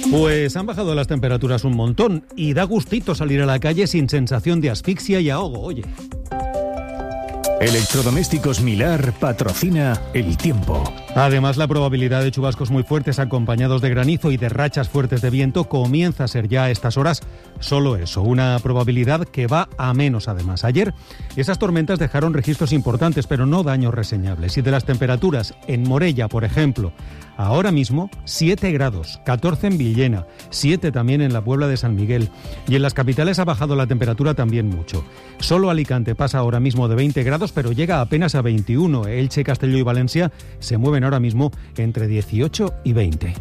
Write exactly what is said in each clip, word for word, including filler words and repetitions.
Pues han bajado las temperaturas un montón y da gustito salir a la calle sin sensación de asfixia y ahogo, oye. Electrodomésticos Milar patrocina el tiempo. Además, la probabilidad de chubascos muy fuertes acompañados de granizo y de rachas fuertes de viento comienza a ser ya a estas horas solo eso, una probabilidad que va a menos además. Ayer esas tormentas dejaron registros importantes, pero no daños reseñables. Y de las temperaturas, en Morella, por ejemplo, ahora mismo siete grados, catorce en Villena, siete también en la Puebla de San Miguel. Y en las capitales ha bajado la temperatura también mucho. Solo Alicante pasa ahora mismo de veinte grados, pero llega apenas a veintiuno. Elche, Castelló y Valencia se mueven ahora mismo entre dieciocho y veinte.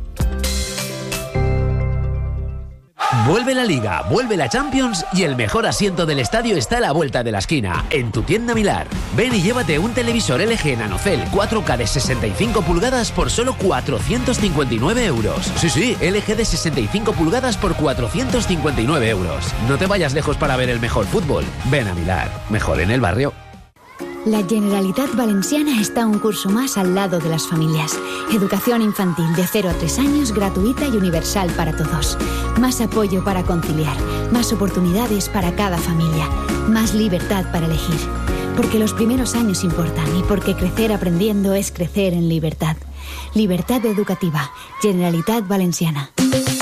Vuelve la Liga, vuelve la Champions y el mejor asiento del estadio está a la vuelta de la esquina, en tu tienda Milar. Ven y llévate un televisor L G NanoCell cuatro K de sesenta y cinco pulgadas por solo cuatrocientos cincuenta y nueve euros. Sí, sí, L G de sesenta y cinco pulgadas por cuatrocientos cincuenta y nueve euros. No te vayas lejos para ver el mejor fútbol. Ven a Milar, mejor en el barrio. La Generalitat Valenciana está un curso más al lado de las familias. Educación infantil de cero a tres años, gratuita y universal para todos. Más apoyo para conciliar, más oportunidades para cada familia, más libertad para elegir. Porque los primeros años importan y porque crecer aprendiendo es crecer en libertad. Libertad educativa, Generalitat Valenciana.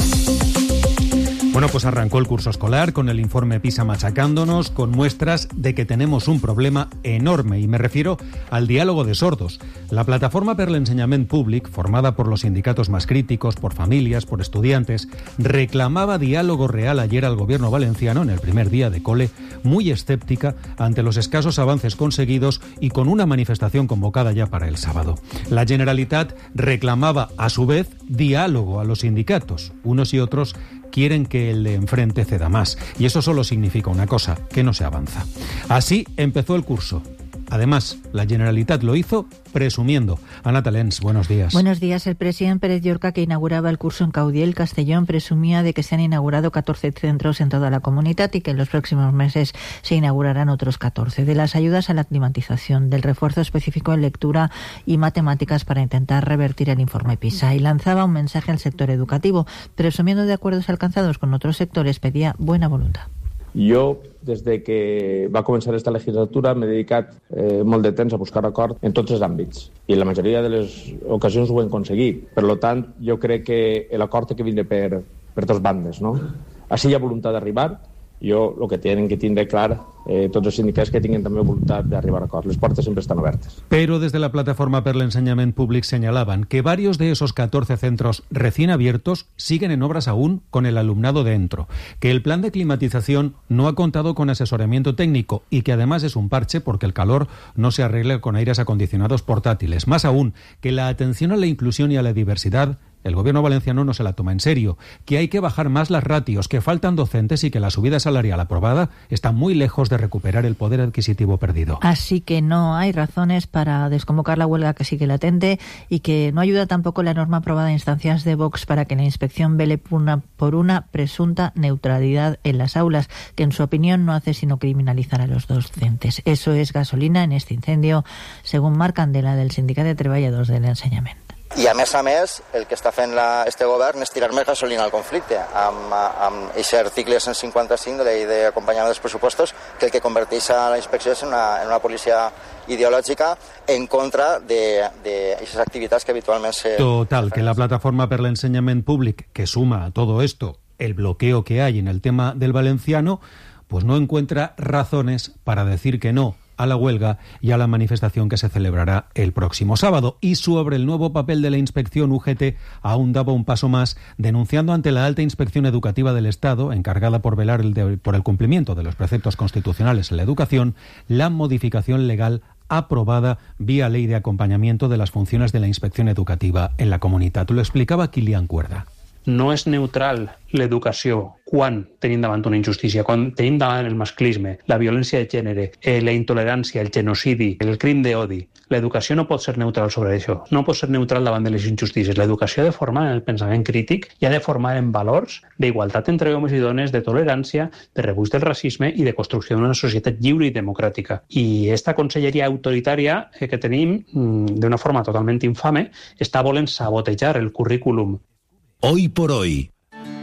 Bueno, pues arrancó el curso escolar con el informe PISA machacándonos, con muestras de que tenemos un problema enorme, y me refiero al diálogo de sordos. La plataforma per l'ensenyament públic, formada por los sindicatos más críticos, por familias, por estudiantes, reclamaba diálogo real ayer al gobierno valenciano en el primer día de cole, muy escéptica ante los escasos avances conseguidos y con una manifestación convocada ya para el sábado. La Generalitat reclamaba a su vez diálogo a los sindicatos. Unos y otros quieren que el de enfrente ceda más, y eso solo significa una cosa, que no se avanza. Así empezó el curso. Además, la Generalitat lo hizo presumiendo. Ana Talens, buenos días. Buenos días. El presidente Pérez Llorca, que inauguraba el curso en Caudiel, Castellón, presumía de que se han inaugurado catorce centros en toda la comunidad y que en los próximos meses se inaugurarán otros catorce. De las ayudas a la climatización, del refuerzo específico en lectura y matemáticas para intentar revertir el informe PISA. Y lanzaba un mensaje al sector educativo. Presumiendo de acuerdos alcanzados con otros sectores, pedía buena voluntad. Jo, des de que va començar esta legislatura, m'he dedicat eh, molt de temps a buscar acord en tots els àmbits. I en la majoria de les ocasions ho hem aconseguit. Per tant, jo crec que l'acord té que vindre per, per dos bandes, no? Així hi ha voluntat d'arribar. Jo, el que tenen que tindre clar, eh, tots els sindicats que tinguin també voluntat d'arribar a acord. Les portes siempre están abiertas. Pero desde la plataforma per l'ensenyament públic señalaban que varios de esos catorce centros recién abiertos siguen en obras aún con el alumnado dentro, que el plan de climatización no ha contado con asesoramiento técnico y que además es un parche porque el calor no se arregla con aires acondicionados portátiles. Más aún, que la atención a la inclusión y a la diversidad el gobierno valenciano no se la toma en serio, que hay que bajar más las ratios, que faltan docentes y que la subida salarial aprobada está muy lejos de recuperar el poder adquisitivo perdido. Así que no hay razones para desconvocar la huelga que sigue latente y que no ayuda tampoco la norma aprobada a instancias de Vox para que la inspección vele por una, por una presunta neutralidad en las aulas, que en su opinión no hace sino criminalizar a los docentes. Eso es gasolina en este incendio, según Marc Candela, del Sindicat de Treballadors de l'Ensenyament. I a més a més, el que està fent la, este govern és tirar més gasolina al conflicte amb aquest article cent cinquanta-cinc de la llei d'acompanyament dels pressupostos, que el que converteix a la inspecció és en una, en una policia ideològica en contra d'aquestes activitats que habitualment se... Total, que la plataforma per l'ensenyament públic, que suma a todo esto el bloqueo que hay en el tema del valenciano, pues no encuentra razones para decir que no a la huelga y a la manifestación que se celebrará el próximo sábado. Y sobre el nuevo papel de la inspección, U G T aún daba un paso más, denunciando ante la Alta Inspección Educativa del Estado, encargada por velar el de, por el cumplimiento de los preceptos constitucionales en la educación, la modificación legal aprobada vía ley de acompañamiento de las funciones de la inspección educativa en la comunitat. Lo explicaba Kilian Cuerda. No és neutral l'educació quan tenim davant una injustícia, quan tenim davant el masclisme, la violència de gènere, eh, la intolerància, el genocidi, el crim d'odi. L'educació no pot ser neutral sobre això, no pot ser neutral davant de les injustícies. L'educació ha de formar en el pensament crític i ha de formar en valors d'igualtat entre homes i dones, de tolerància, de rebuig del racisme i de construcció d'una societat lliure i democràtica. I esta conselleria autoritària que tenim, d'una forma totalment infame, està volent sabotejar el currículum. Hoy por hoy.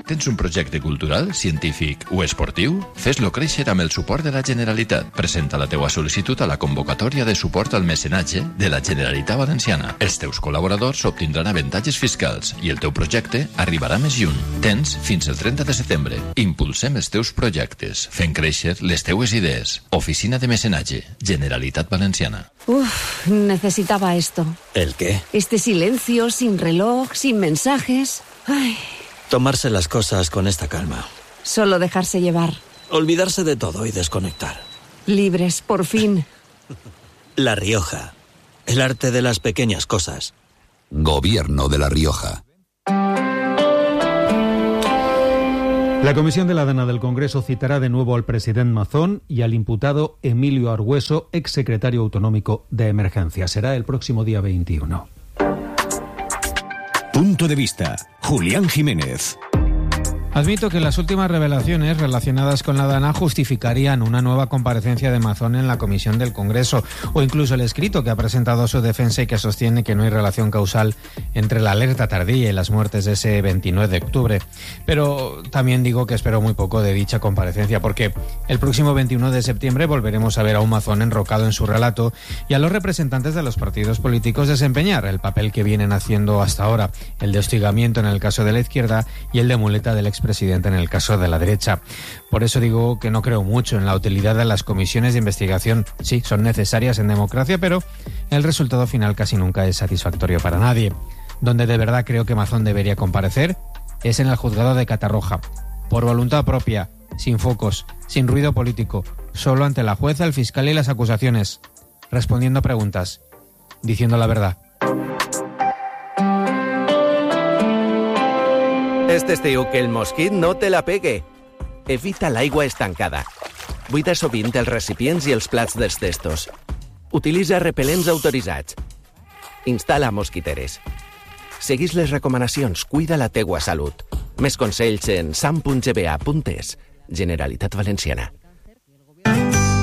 Tens un projecte cultural, científic o esportiu? Fes-lo créixer amb el suport de la Generalitat. Presenta la teua sol·licitud a la convocatòria de suport al mecenatge de la Generalitat Valenciana. Els teus col·laboradors obtindran avantatges fiscals i el teu projecte arribarà més lluny. Tens fins el trenta de setembre. Impulsem els teus projectes, fent créixer les teues idees. Oficina de Mecenatge, Generalitat Valenciana. Uf, necesitaba esto. ¿El qué? Este silencio, sin reloj, sin mensajes. Ay. Tomarse las cosas con esta calma. Solo dejarse llevar. Olvidarse de todo y desconectar. Libres, por fin. La Rioja. El arte de las pequeñas cosas. Gobierno de La Rioja. La Comisión de la Dana del Congreso citará de nuevo al presidente Mazón y al imputado Emilio Argüeso, exsecretario autonómico de Emergencia. Será el próximo día veintiuno. Punto de vista. Julián Jiménez. Admito que las últimas revelaciones relacionadas con la Dana justificarían una nueva comparecencia de Mazón en la Comisión del Congreso, o incluso el escrito que ha presentado su defensa y que sostiene que no hay relación causal entre la alerta tardía y las muertes de ese veintinueve de octubre. Pero también digo que espero muy poco de dicha comparecencia, porque el próximo veintiuno de septiembre volveremos a ver a un Mazón enrocado en su relato y a los representantes de los partidos políticos desempeñar el papel que vienen haciendo hasta ahora, el de hostigamiento en el caso de la izquierda y el de muleta del expresidente en el caso de la derecha. Por eso digo que no creo mucho en la utilidad de las comisiones de investigación. Sí, son necesarias en democracia, pero el resultado final casi nunca es satisfactorio para nadie. Donde de verdad creo que Mazón debería comparecer es en el juzgado de Catarroja, por voluntad propia, sin focos, sin ruido político, solo ante la jueza, el fiscal y las acusaciones, respondiendo a preguntas, diciendo la verdad. Este estiu que el mosquit no te la pegue. Evita l'aigua estancada. Buida sovint els recipients i els plats dels testos. Utilitza repel·lents autoritzats. Instal·la mosquiteres. Seguís les recomanacions, cuida la teua salut. Més consells en sam punt g b a punt es. Generalitat Valenciana.